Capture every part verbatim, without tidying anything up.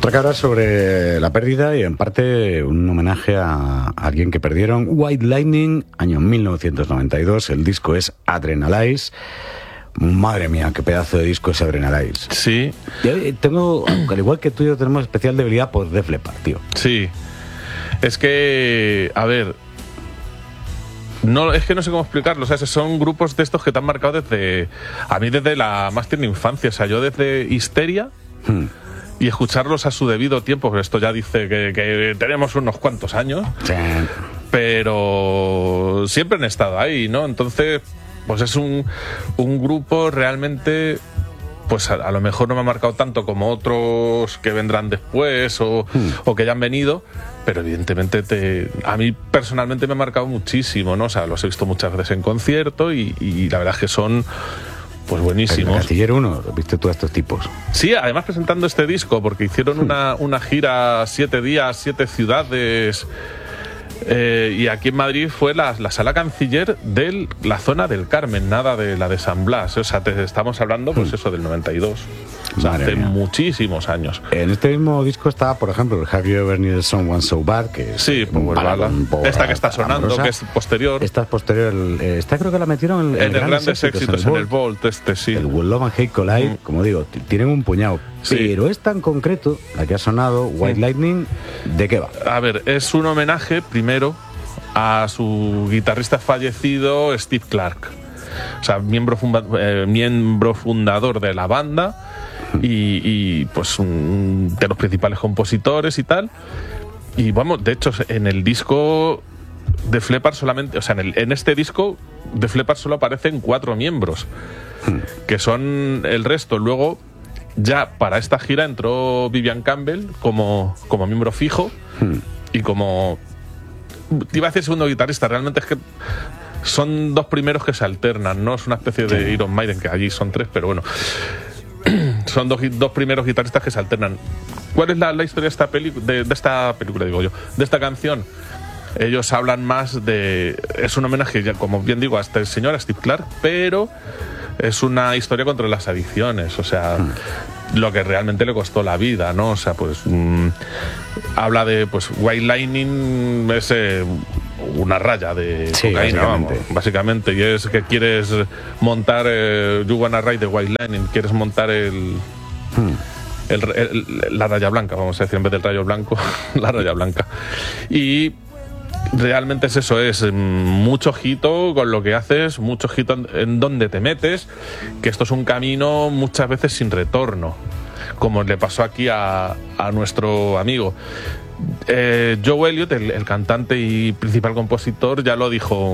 Otra cara sobre la pérdida y en parte un homenaje a alguien que perdieron. White Lightning, año mil novecientos noventa y dos, el disco es Adrenalize. Madre mía, qué pedazo de disco es Adrenalize. Sí. Yo tengo, al igual que tú, yo tenemos especial debilidad por Def Leppard, tío. Sí. Es que, a ver, no, es que no sé cómo explicarlo. O sea, son grupos de estos que te han marcado desde, a mí desde la más tierna infancia. O sea, yo desde Histeria hmm. y escucharlos a su debido tiempo, pero esto ya dice que, que tenemos unos cuantos años, sí. Pero siempre han estado ahí, ¿no? Entonces, pues es un, un grupo realmente, pues a, a lo mejor no me ha marcado tanto como otros que vendrán después o, hmm. o que ya han venido, pero evidentemente te, a mí personalmente me ha marcado muchísimo, ¿no? O sea, los he visto muchas veces en concierto y, y la verdad es que son pues buenísimos. El Canciller uno, ¿viste tú a estos tipos? Sí, además presentando este disco, porque hicieron hmm. una, una gira, siete días, siete ciudades. Eh, y aquí en Madrid fue la, la Sala Canciller de la zona del Carmen, nada de la de San Blas. O sea, te estamos hablando, pues eso, del noventa y dos. O sea, hace mía. muchísimos años. En este mismo disco está, por ejemplo, el Have You Ever Needed Someone So Bad, que es sí, pues, esta que está sonando, amorosa. Que es posterior. Esta es posterior. El, esta creo que la metieron en, en, en el Grandes Éxitos, en el Vault, este sí. El Will Love and Hate Collide, mm. como digo, t- tienen un puñado. Sí. Pero esta en concreto, la que ha sonado, White mm. Lightning, ¿de qué va? A ver, es un homenaje, primero, a su guitarrista fallecido, Steve Clark. O sea, miembro, funda- eh, miembro fundador de la banda. Y, y pues un, de los principales compositores y tal. Y vamos, de hecho, en el disco de Def Leppard solamente, o sea, en, el, en este disco de Def Leppard solo aparecen cuatro miembros, hmm. que son el resto. Luego, ya para esta gira entró Vivian Campbell como, como miembro fijo hmm. y como, te iba a decir segundo guitarrista, realmente es que son dos primeros que se alternan, ¿no? Es una especie de sí. Iron Maiden, que allí son tres, pero bueno. Son dos, dos primeros guitarristas que se alternan. ¿Cuál es la, la historia de esta, peli, de, de esta película, digo yo? De esta canción. Ellos hablan más de... Es un homenaje, ya, como bien digo, a este señor, a Steve Clark, pero es una historia contra las adicciones. O sea, mm. lo que realmente le costó la vida, ¿no? O sea, pues... Mmm, habla de, pues, White Lightning, es... Eh, una raya de sí, cocaína, básicamente. Vamos, básicamente, y es que quieres montar eh, You Wanna Ride the White Lightning, quieres montar el, hmm. el, el la raya blanca, vamos a decir, en vez del rayo blanco, la raya blanca. Y realmente es eso, es mucho ojito con lo que haces, mucho ojito en, en donde te metes, que esto es un camino muchas veces sin retorno, como le pasó aquí a, a nuestro amigo. Eh, Joe Elliott, el, el cantante y principal compositor, ya lo dijo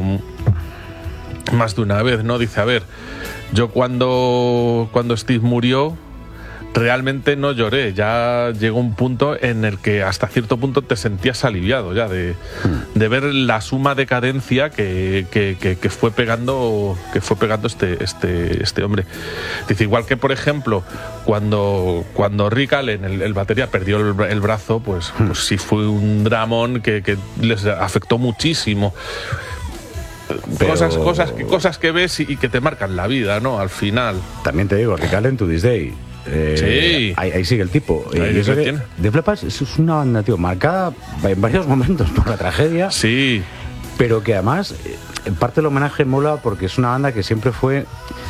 más de una vez, ¿no? Dice, a ver, yo cuando, cuando Steve murió realmente no lloré, ya llegó un punto en el que hasta cierto punto te sentías aliviado ya de, de ver la suma decadencia que, que, que, que fue pegando que fue pegando este, este, este hombre. Dice, igual que por ejemplo cuando, cuando Rick Allen, el, el batería, perdió el, el brazo, pues, pues sí fue un dramón que, que les afectó muchísimo. Pero... Cosas, cosas, cosas que ves y, y que te marcan la vida, ¿no? Al final. También te digo, Rick Allen to this day. Eh, sí. ahí, ahí sigue el tipo. Ahí y eso que Def Leppard es una banda, tío, marcada en varios momentos por la tragedia. Sí. Pero que además, en parte el homenaje mola porque es una banda que siempre fue...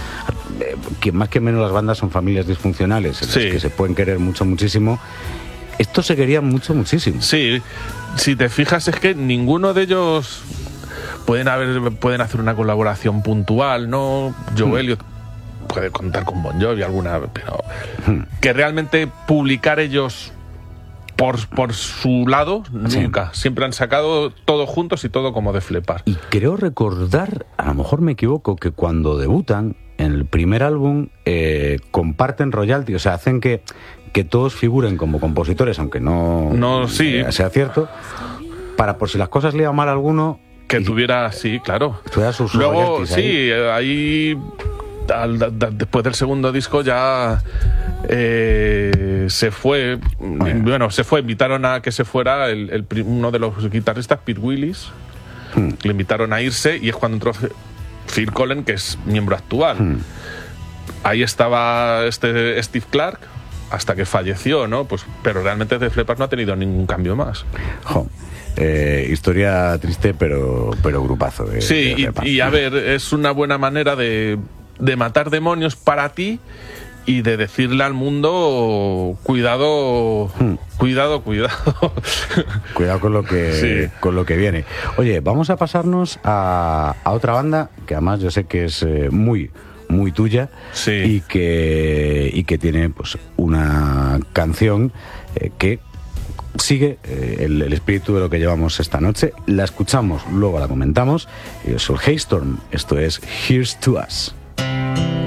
que más que menos las bandas son familias disfuncionales, en sí. las que se pueden querer mucho, muchísimo. Estos se querían mucho, muchísimo. Sí. Si te fijas, es que ninguno de ellos pueden, haber, pueden hacer una colaboración puntual, ¿no? Joe hmm. Elliott puede contar con Bon Jovi alguna, pero hmm. que realmente publicar ellos por, por su lado, nunca. Sí. Siempre han sacado todo juntos y todo como Def Leppard. Y creo recordar, a lo mejor me equivoco, que cuando debutan en el primer álbum eh, comparten royalty, o sea, hacen que, que todos figuren como compositores, aunque no, no sí. eh, sea cierto, para por si las cosas le iban mal a alguno... Que tuviera, sí, claro. Tuviera sus Luego, sí, ahí, ahí al, da, después del segundo disco ya eh, se fue, bueno. bueno, se fue, invitaron a que se fuera el, el, uno de los guitarristas, Pete Willis, hmm. le invitaron a irse y es cuando entró Phil Collen, que es miembro actual. Hmm. Ahí estaba este Steve Clark, hasta que falleció, ¿no? Pues, pero realmente Def Leppard no ha tenido ningún cambio más. Jo. Eh, historia triste, pero, pero grupazo. De, sí, de y, y a ver, es una buena manera de, de matar demonios para ti y de decirle al mundo, cuidado, hmm. cuidado, cuidado. Cuidado con lo que sí. con lo que viene. Oye, vamos a pasarnos a, a otra banda que además yo sé que es eh, muy, muy tuya, sí. y que y que tiene pues una canción eh, que sigue eh, el, el espíritu de lo que llevamos esta noche. La escuchamos, luego la comentamos. Yo soy Hailstorm, esto es Here's to Us.